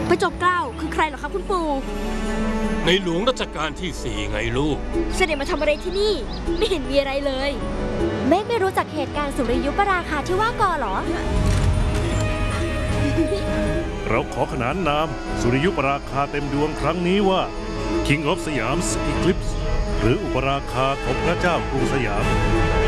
พระจอมเกล้าคือใครเหรอครับคุณปู่ในหลวงรัชกาลที่4ไงลูกเสด็จมาทำอะไรที่นี่ไม่เห็นมีอะไรเลยไม่รู้จักเหตุการณ์สุริยุปราคาที่ว่าก่อหรอเราขอขนานนามสุริยุปราคาเต็มดวงครั้งนี้ว่า King of Siam's Eclipse หรืออุปราคาของพระเจ้ากรุงสยาม